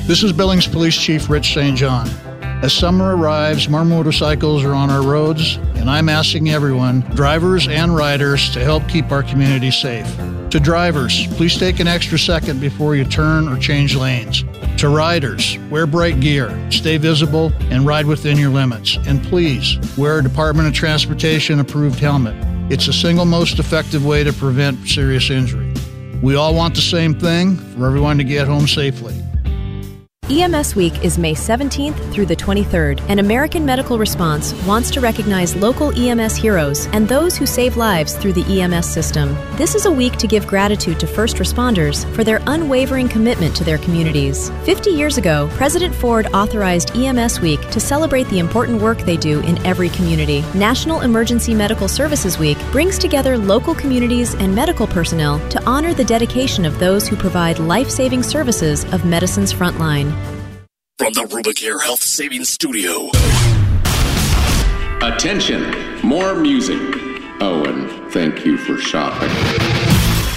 This is Billings Police Chief Rich St. John. As summer arrives, more motorcycles are on our roads, and I'm asking everyone, drivers and riders, to help keep our community safe. To drivers, please take an extra second before you turn or change lanes. To riders, wear bright gear, stay visible, and ride within your limits. And please, wear a Department of Transportation approved helmet. It's the single most effective way to prevent serious injury. We all want the same thing, for everyone to get home safely. EMS Week is May 17th through the 23rd, and American Medical Response wants to recognize local EMS heroes and those who save lives through the EMS system. This is a week to give gratitude to first responders for their unwavering commitment to their communities. 50 years ago, President Ford authorized EMS Week to celebrate the important work they do in every community. National Emergency Medical Services Week brings together local communities and medical personnel to honor the dedication of those who provide life-saving services of medicine's front line. From the Rubicare Health Savings Studio. Attention, more music. Oh, and thank you for shopping.